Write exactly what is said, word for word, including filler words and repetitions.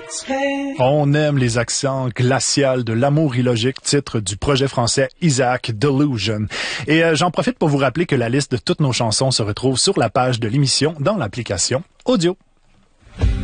On aime les accents glacials de L'amour illogique, titre du projet français Isaac Delusion. Et euh, j'en profite pour vous rappeler que la liste de toutes nos chansons se retrouve sur la page de l'émission dans l'application Audio.